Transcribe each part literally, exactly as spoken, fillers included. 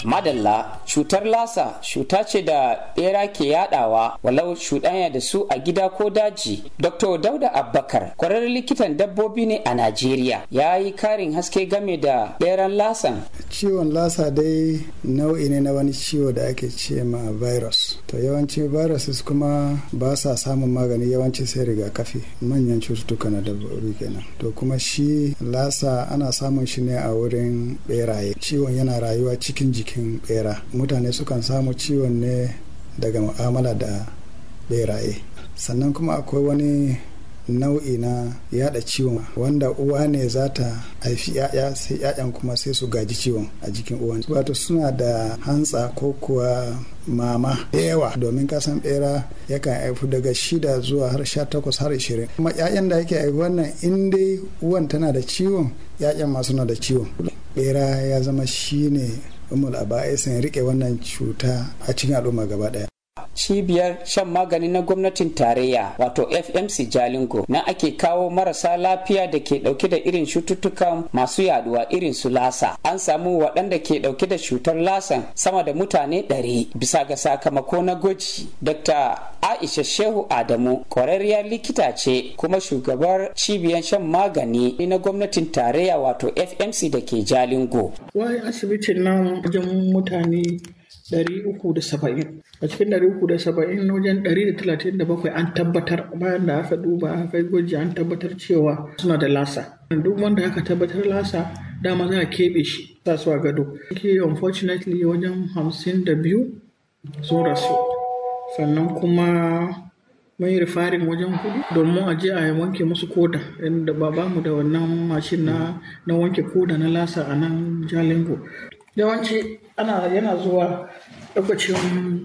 Madalla, cutar lasa cuta ce da bera ke yadawa walau cuɗanya da su a gida ko daji. Doktor Dauda Abbakar, kwararren likitan dabbobi ne a Najeriya, ya yi karin haske game da beran lasan. Ciwon lasa dai nau'i ne na wani ciwo da ake ce ma virus. To yawanci viruses kuma ba sa samun magani, yawanci sai rigakafi, manyan cututtuka na dabbobi kenan. To kuma shi lasa ana samun shi ne a wurin beraye. Ciwon yana rayuwa cikin jikin bera. Mutane sukan samu ciwon ne daga mu'amala da beraye. Sannan kuma akwai wani nau'i na yada ciwon wanda uwa ne za ta haifi yaya, sai yayan kuma sai su gaji ciwon a jikin uwan. Wato suna da hantsa ko kuwa mama da yawa, domin kasan bera yakan haifu daga shida zuwa har sha takwas har ishirin. Kuma yayan da yake haifi wannan, in dai uwan tana da ciwon, yayan ma suna da ciwon. Bera ya zama shine umul aba'isin rike wannan cuta a cikin al'umma gaba daya. Cibiyar shan magani na gwamnatin tarayya wato F M C Jalingo na ake kawo marasa lafiya da ke dauke da irin cututtukan masu yaduwa irin su lasa. An samu waɗanda ke dauke da cutar lasan sama da mutane ɗari bisa ga sakamako na gwaji. Dokta Aisha Shehu Adamu kwararriyar likita ce kuma shugabar cibiyar shan magani na gwamnatin tarayya wato F M C da ke Jalingo. Wai asibitin nan wajen mutane ɗari uku da saba'in, a cikin ɗari uku da saba'in wajen ɗari da talatin da bakwai an tabbatar, bayan da aka duba aka yi gwaji an tabbatar cewa suna da lasa. Duk wanda aka tabbatar lasa dama za a keɓe shi sa su a gado. Ke unfortunately wajen hamsin da biyu sun rasu, sannan kuma mun yi rifarin wajen hudu domin a je a wanke musu koda, inda ba mu da wannan mashin na wanke koda na lasa a nan Jalingo. Yawanci ana yana zuwa lokacin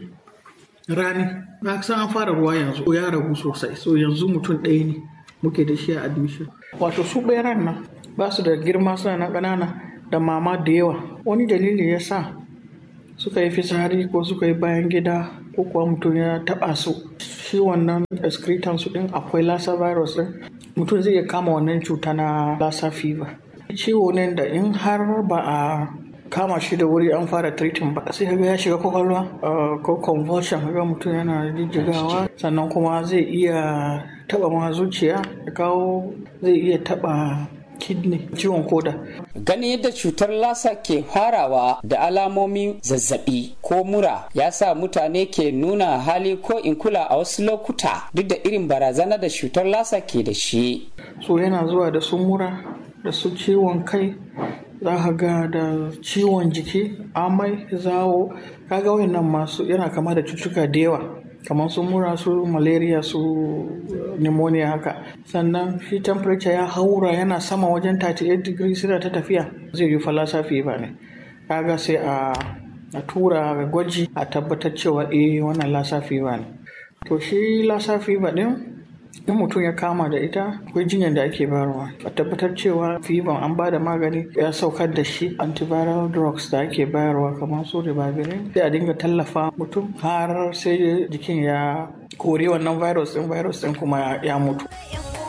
rani, na san an fara ruwa yanzu ya ragu sosai, so yanzu mutum ɗaya ne muke da shi a admission. Wato su ɓeran nan ba su da girma, suna na ƙanana da mama da yawa. Wani dalili ya sa suka yi fitsari ko suka yi bayan gida ko kuwa mutum ya taɓa su, shi wannan excretan su ɗin akwai lassa virus ɗin, mutum zai iya kama wannan cuta na lassa fever. Ciwo ne da in har ba a kama shi da wuri an fara treating ba sai ga ya shiga kwakwalwa ko convulsion, ga mutum yana jijjigawa, sannan kuma zai iya taba ma zuciya ya kawo, zai iya taba kidney, ciwon koda. Ganin yadda cutar lasa ke farawa da alamomin zazzabi ko mura ya sa mutane ke nuna hali ko in kula a wasu lokuta duk da irin barazana da cutar lasa ke da shi. So yana zuwa da su mura da su ciwon kai, za ka ga da ciwon jiki, amai, zawo, kaga wayannan masu yana kama da cututtuka da yawa kamar su mura, su malaria, su pneumonia haka. Sannan shi temperature ya haura yana sama wajen thirty-eight degrees suna ta tafiya, zai yi fa lassa fever ne. Kaga sai a a tura gwaji a tabbatar cewa eh wannan lassa fever ne. To shi lassa fever din in mutum ya kama da ita akwai jinyar da ake bayarwa a tabbatar cewa fever an ba da magani ya saukar da shi. Antiviral drugs da ake bayarwa kamar su ribavirin sai a dinga tallafa mutum har sai jikin ya kore wannan virus din virus din kuma ya mutu.